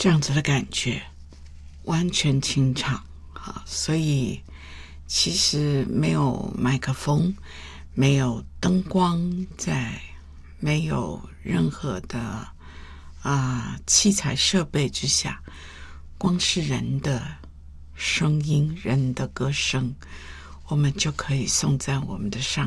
这样子的感觉，完全清唱所以其实没有麦克风，没有灯光在，没有任何的器材设备之下，光是人的声音，人的歌声，我们就可以颂赞我们的上